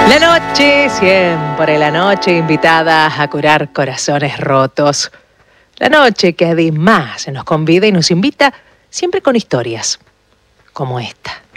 La noche, siempre la noche, invitada a curar corazones rotos. La noche que además nos convida y nos invita siempre con historias como esta.